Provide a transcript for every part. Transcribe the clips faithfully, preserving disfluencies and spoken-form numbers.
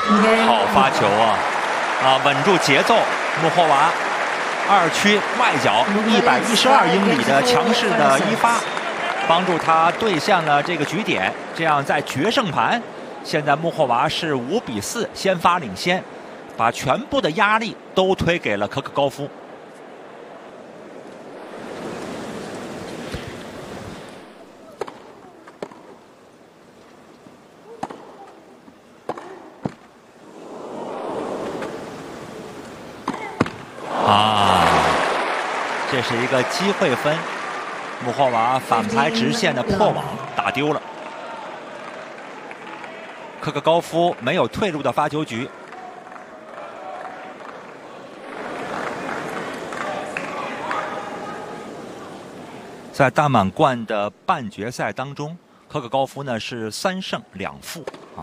好发球啊！啊，稳住节奏，穆霍娃二区外角一百一十二英里的强势的一发，帮助他兑现了这个局点。这样在决胜盘，现在穆霍娃是五比四先发领先，把全部的压力都推给了可可高夫。 啊，这是一个机会分，穆霍娃反拍直线的破网打丢了。可可高夫没有退路的发球局。在大满贯的半决赛当中，可可高夫呢是三胜两负啊。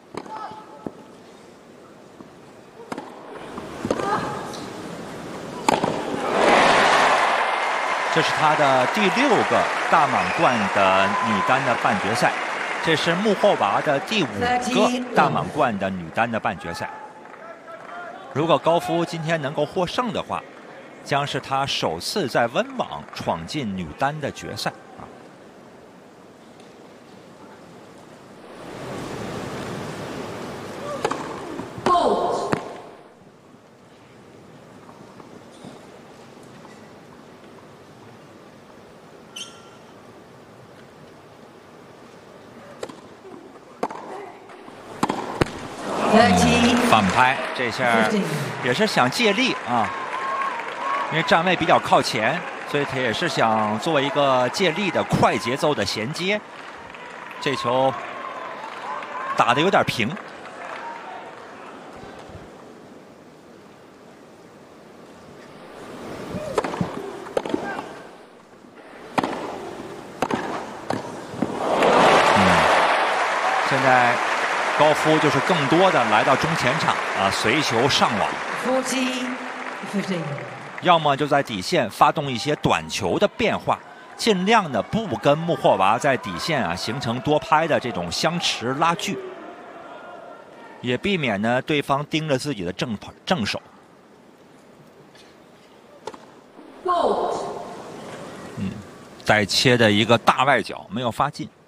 这是他的第六个大满贯的女单的半决赛，这是穆霍娃的第五个大满贯的女单的半决赛。如果高夫今天能够获胜的话，将是他首次在温网闯进女单的决赛啊。 反拍，这下也是想借力啊，因为站位比较靠前，所以他也是想做一个借力的快节奏的衔接。这球打得有点平。嗯，现在。 高夫就是更多的来到中前场啊，随球上网，要么就在底线发动一些短球的变化，尽量的不跟穆霍娃在底线啊形成多拍的这种相持拉锯，也避免呢对方盯着自己的正正手。嗯，带切的一个大外角没有发进。